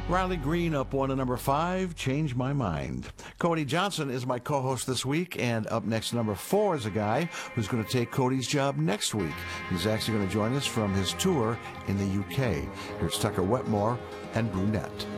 Riley Green up one to number 5, Change My Mind. Cody Johnson is my co-host this week, and up next, number 4 is a guy who's going to take Cody's job next week. He's actually going to join us from his tour in the UK. Here's Tucker Wetmore and Brunette.